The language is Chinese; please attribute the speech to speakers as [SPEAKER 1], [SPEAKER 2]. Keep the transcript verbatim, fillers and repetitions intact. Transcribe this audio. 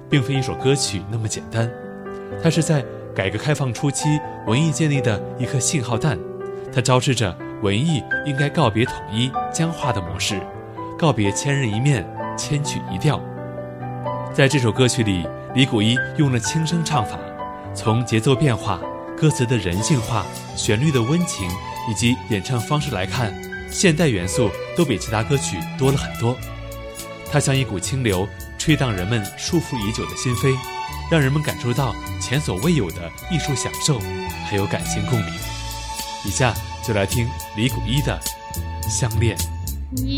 [SPEAKER 1] 并非一首歌曲那么简单，它是在改革开放初期文艺建立的一颗信号弹，它昭示着文艺应该告别统一僵化的模式，告别千人一面千曲一调。在这首歌曲里，李谷一用了轻声唱法，从节奏变化、歌词的人性化、旋律的温情以及演唱方式来看，现代元素都比其他歌曲多了很多。它像一股清流，吹荡人们束缚已久的心扉，让人们感受到前所未有的艺术享受，还有感情共鸣。以下就来听李谷一的《相恋》。
[SPEAKER 2] 一